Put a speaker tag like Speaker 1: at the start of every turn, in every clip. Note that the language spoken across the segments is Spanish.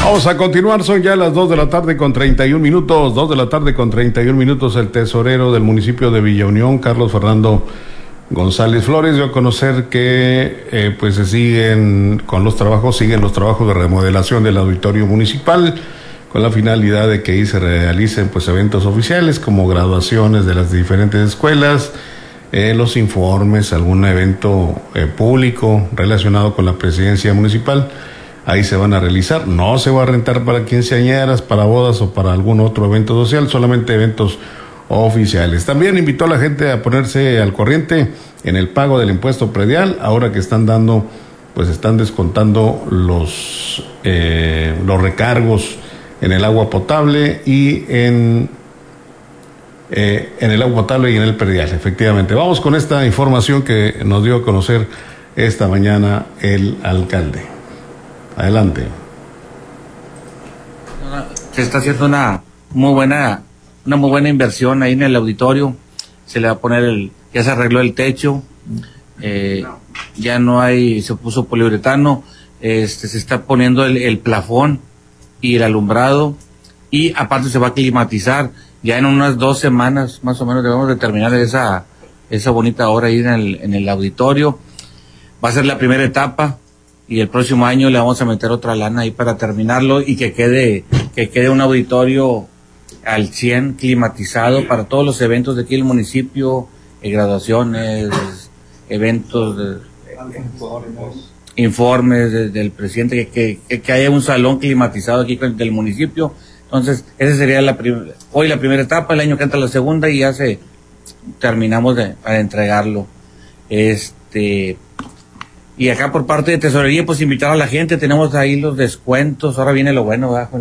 Speaker 1: Vamos a continuar, son ya las 2 de la tarde con 31 minutos, 2 de la tarde con 31 minutos. El tesorero del municipio de Villa Unión, Carlos Fernando González Flores, dio a conocer que pues se siguen los trabajos de remodelación del auditorio municipal, con la finalidad de que ahí se realicen pues eventos oficiales como graduaciones de las diferentes escuelas, los informes, algún evento público relacionado con la presidencia municipal. Ahí se van a realizar, no se va a rentar para quinceañeras, para bodas o para algún otro evento social, solamente eventos oficiales. También invitó a la gente a ponerse al corriente en el pago del impuesto predial, ahora que están descontando los recargos en el agua potable y en el agua potable y en el predial, efectivamente. Vamos con esta información que nos dio a conocer esta mañana el alcalde. Adelante.
Speaker 2: Se está haciendo una muy buena inversión ahí en el auditorio. Se le va a poner ya se arregló el techo, se puso poliuretano, se está poniendo el plafón y el alumbrado, y aparte se va a climatizar. Ya en unas 2 semanas más o menos debemos de terminar esa bonita obra ahí en el auditorio. Va a ser la primera etapa, y el próximo año le vamos a meter otra lana ahí para terminarlo y que quede un auditorio al 100 climatizado para todos los eventos de aquí del municipio, graduaciones, eventos, informes del presidente, que haya un salón climatizado aquí del municipio. Entonces, esa sería hoy la primera etapa, el año que entra la segunda, y ya terminamos para entregarlo. Y acá por parte de tesorería, pues invitar a la gente, tenemos ahí los descuentos, ahora viene lo bueno, ¿verdad?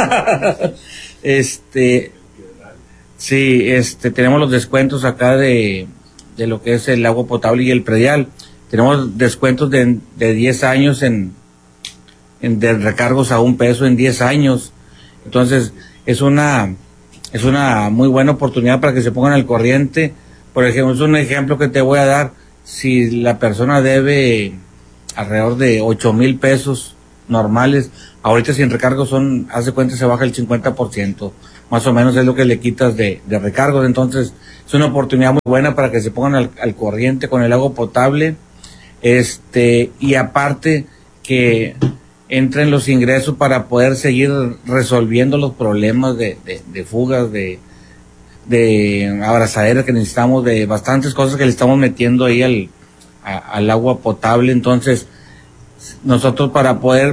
Speaker 2: Tenemos los descuentos acá de lo que es el agua potable y el predial. Tenemos descuentos de 10 años de recargos a $1 en 10 años. Entonces, es una muy buena oportunidad para que se pongan al corriente. Por ejemplo, es un ejemplo que te voy a dar. Si la persona debe alrededor de 8,000 pesos normales, ahorita sin recargos hace cuenta, se baja el 50%, más o menos es lo que le quitas de recargos. Entonces es una oportunidad muy buena para que se pongan al corriente con el agua potable, y aparte que entren los ingresos para poder seguir resolviendo los problemas de fugas, de abrazaderas que necesitamos, de bastantes cosas que le estamos metiendo ahí al agua potable. Entonces nosotros para poder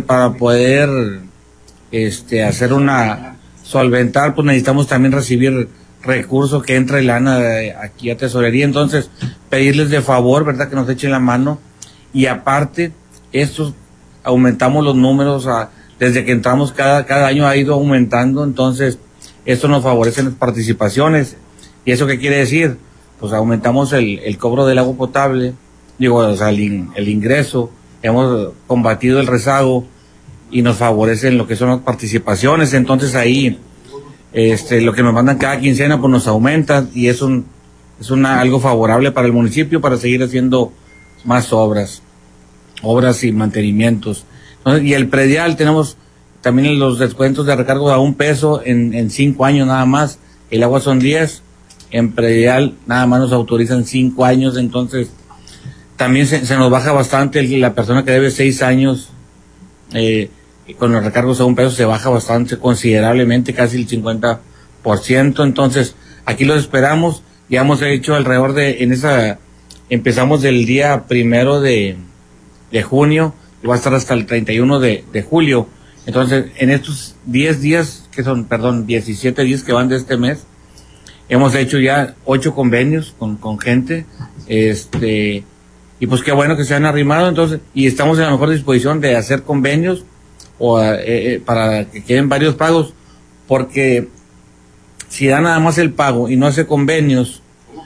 Speaker 2: solventar, pues necesitamos también recibir recursos, que entre lana aquí a tesorería. Entonces pedirles de favor, verdad, que nos echen la mano. Y aparte, aumentamos los números, desde que entramos cada año ha ido aumentando. Entonces esto nos favorece en las participaciones. ¿Y eso qué quiere decir? Pues aumentamos el cobro del agua potable, el ingreso, hemos combatido el rezago y nos favorecen lo que son las participaciones. Entonces ahí, lo que nos mandan cada quincena, pues nos aumenta, y es algo favorable para el municipio para seguir haciendo más obras y mantenimientos. Entonces, y el predial tenemos también los descuentos de recargo a $1 en 5 años nada más. El agua son 10, en predial nada más nos autorizan 5 años. Entonces también se nos baja bastante. La persona que debe 6 años con los recargos a $1 se baja bastante, considerablemente, casi el 50%. Entonces aquí los esperamos. Ya hemos hecho alrededor empezamos del día 1 de junio y va a estar hasta el 31 de julio. Entonces, en estos 17 días que van de este mes, hemos hecho ya 8 convenios con gente, y pues qué bueno que se han arrimado. Entonces, y estamos en la mejor disposición de hacer convenios para que queden varios pagos, porque si da nada más el pago y no hace convenios,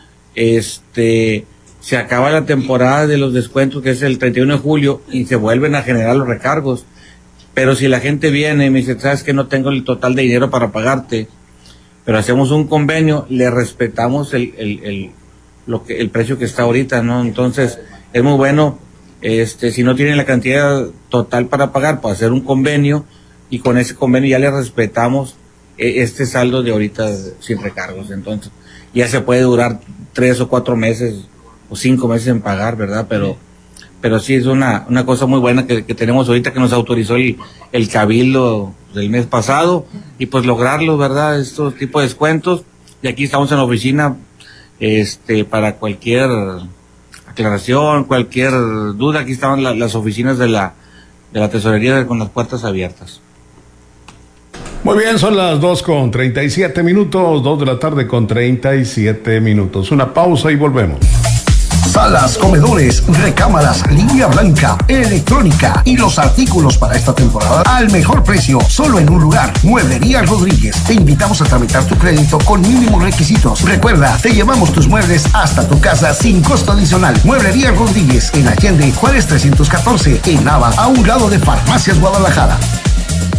Speaker 2: se acaba la temporada de los descuentos, que es el 31 de julio, y se vuelven a generar los recargos. Pero si la gente viene y me dice, sabes que no tengo el total de dinero para pagarte, pero hacemos un convenio, le respetamos el precio que está ahorita, ¿no? Entonces es muy bueno, si no tienen la cantidad total para pagar, pues hacer un convenio, y con ese convenio ya le respetamos este saldo de ahorita sin recargos. Entonces ya se puede durar 3 o 4 meses o 5 meses en pagar, ¿verdad? Pero sí es una cosa muy buena que tenemos ahorita, que nos autorizó el Cabildo del mes pasado, y pues lograrlo, ¿verdad? Estos tipos de descuentos. Y aquí estamos en la oficina para cualquier aclaración, cualquier duda. Aquí estaban las oficinas de la tesorería con las puertas abiertas.
Speaker 1: Muy bien, son las 2:37, 2 de la tarde con 37 minutos. Una pausa y volvemos.
Speaker 3: Salas, comedores, recámaras, línea blanca, electrónica y los artículos para esta temporada al mejor precio, solo en un lugar. Mueblería Rodríguez. Te invitamos a tramitar tu crédito con mínimos requisitos. Recuerda, te llevamos tus muebles hasta tu casa sin costo adicional. Mueblería Rodríguez, en Allende, Juárez 314, en Nava, a un lado de Farmacias Guadalajara.